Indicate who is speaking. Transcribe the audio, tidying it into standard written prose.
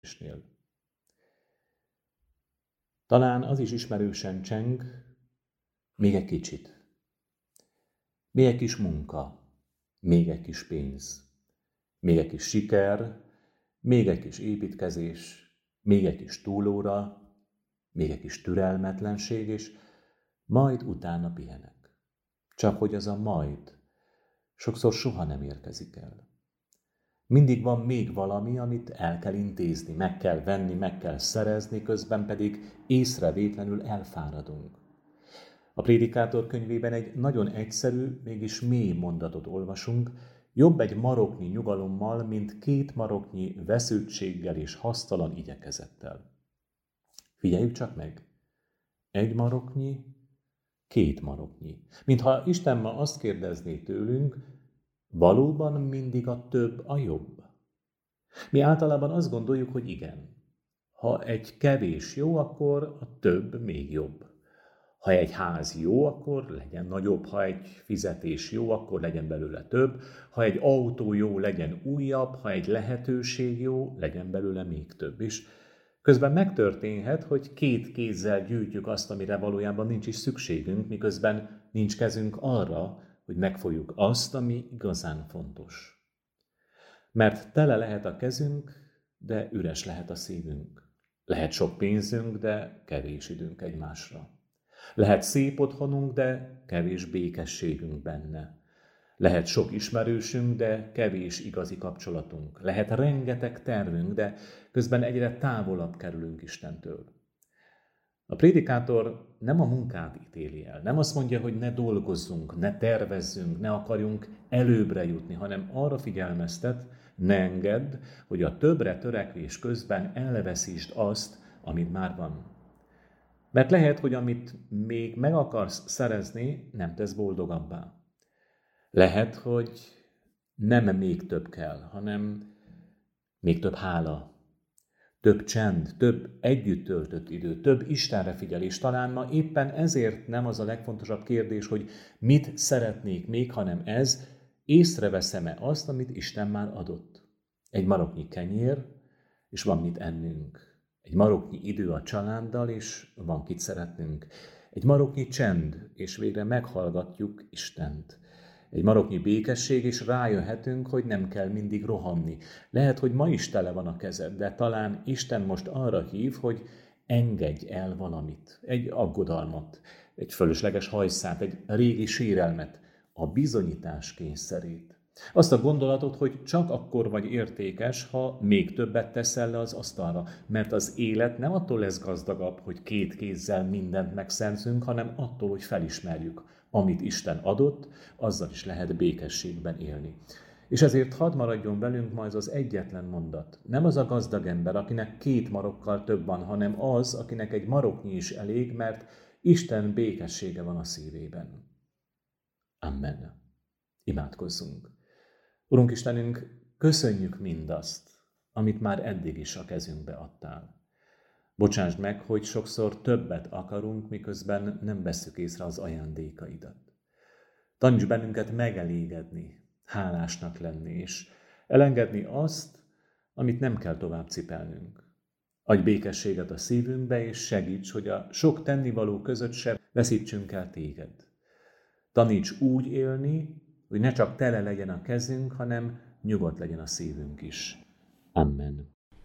Speaker 1: Talán az is ismerősen cseng, még egy kicsit. Még egy kis munka, még egy kis pénz, még egy kis siker, még egy kis építkezés, még egy kis túlóra, még egy kis türelmetlenség, és majd utána pihenek. Csak hogy az a majd sokszor soha nem érkezik el. Mindig van még valami, amit el kell intézni, meg kell venni, meg kell szerezni, közben pedig észrevétlenül elfáradunk. A Prédikátor könyvében egy nagyon egyszerű, mégis mély mondatot olvasunk: jobb egy maroknyi nyugalommal, mint 2 maroknyi veszültséggel és hasztalan igyekezettel. Figyeljük csak meg! 1 maroknyi, 2 maroknyi. Mintha Isten ma azt kérdezné tőlünk, valóban mindig a több a jobb? Mi általában azt gondoljuk, hogy igen. Ha egy kevés jó, akkor a több még jobb. Ha egy ház jó, akkor legyen nagyobb, ha egy fizetés jó, akkor legyen belőle több, ha egy autó jó, legyen újabb, ha egy lehetőség jó, legyen belőle még több is. Közben megtörténhet, hogy 2 kézzel gyűjtjük azt, amire valójában nincs is szükségünk, miközben nincs kezünk arra, hogy megfogjuk azt, ami igazán fontos. Mert tele lehet a kezünk, de üres lehet a szívünk. Lehet sok pénzünk, de kevés időnk egymásra. Lehet szép otthonunk, de kevés békességünk benne. Lehet sok ismerősünk, de kevés igazi kapcsolatunk. Lehet rengeteg tervünk, de közben egyre távolabb kerülünk Istentől. A Prédikátor nem a munkát ítéli el, nem azt mondja, hogy ne dolgozzunk, ne tervezzünk, ne akarjunk előbbre jutni, hanem arra figyelmeztet: ne engedd, hogy a többre törekvés közben elveszítsd azt, amit már van. Mert lehet, hogy amit még meg akarsz szerezni, nem tesz boldogabbá. Lehet, hogy nem még több kell, hanem még több hála, több csend, több együtt töltött idő, több Istenre figyelés. Talán ma éppen ezért nem az a legfontosabb kérdés, hogy mit szeretnék még, hanem ez: észreveszem-e azt, amit Isten már adott. Egy maroknyi kenyér, és van mit ennünk. Egy maroknyi idő a családdal, és van kit szeretnünk. Egy maroknyi csend, és végre meghallgatjuk Istent. Egy maroknyi békesség, és rájöhetünk, hogy nem kell mindig rohanni. Lehet, hogy ma is tele van a kezed, de talán Isten most arra hív, hogy engedj el valamit, egy aggodalmat, egy fölösleges hajszát, egy régi sérelmet, a bizonyítás kényszerét. Azt a gondolatot, hogy csak akkor vagy értékes, ha még többet teszel le az asztalra, mert az élet nem attól lesz gazdagabb, hogy 2 kézzel mindent megszerzünk, hanem attól, hogy felismerjük, amit Isten adott, azzal is lehet békességben élni. És ezért hadd maradjon velünk ma ez az egyetlen mondat. Nem az a gazdag ember, akinek 2 marokkal több van, hanem az, akinek egy maroknyi is elég, mert Isten békessége van a szívében. Amen. Imádkozzunk. Urunk Istenünk, köszönjük mindazt, amit már eddig is a kezünkbe adtál. Bocsásd meg, hogy sokszor többet akarunk, miközben nem vesszük észre az ajándékaidat. Taníts bennünket megelégedni, hálásnak lenni, és elengedni azt, amit nem kell tovább cipelnünk. Adj békességet a szívünkbe, és segíts, hogy a sok tennivaló között sem veszítsünk el téged. Taníts úgy élni, hogy ne csak tele legyen a kezünk, hanem nyugodt legyen a szívünk is. Amen.